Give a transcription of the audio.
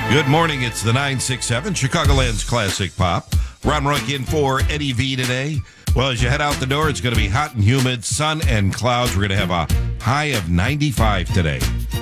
Good morning. It's the 967 Chicagoland's Classic Pop. Ron Roink in for Eddie V today. Well, as you head out the door, it's going to be hot and humid, sun and clouds. We're going to have a high of 95 today.